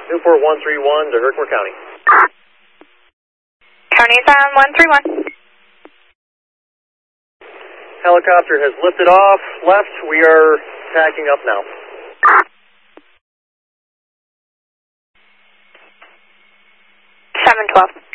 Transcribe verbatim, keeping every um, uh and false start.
Newport one three one to Herkimer County. County's on one three one. Helicopter has lifted off left. We are tacking up now. seven twelve.